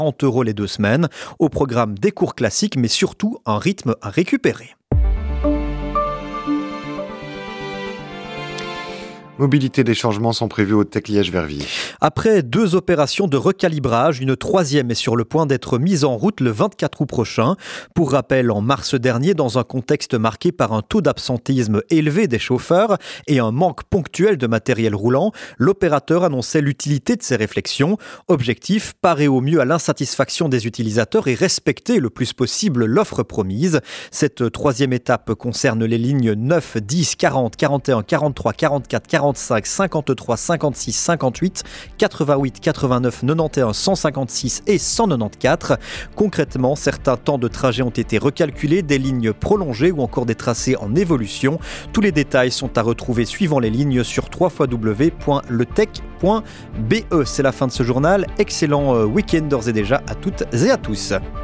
40 € les 2 semaines. Au programme des cours classiques, mais surtout un rythme à récupérer. Mobilité, des changements sont prévus au Tech Liège-Verviers. Après 2 opérations de recalibrage, une 3e est sur le point d'être mise en route le 24 août prochain. Pour rappel, en mars dernier, dans un contexte marqué par un taux d'absentéisme élevé des chauffeurs et un manque ponctuel de matériel roulant, l'opérateur annonçait l'utilité de ces réflexions. Objectif, parer au mieux à l'insatisfaction des utilisateurs et respecter le plus possible l'offre promise. Cette 3e étape concerne les lignes 9, 10, 40, 41, 43, 44, 45, 53, 56, 58, 88, 89, 91, 156 et 194. Concrètement, certains temps de trajet ont été recalculés, des lignes prolongées ou encore des tracés en évolution. Tous les détails sont à retrouver suivant les lignes sur www.letech.be. C'est la fin de ce journal. Excellent week-end d'ores et déjà à toutes et à tous.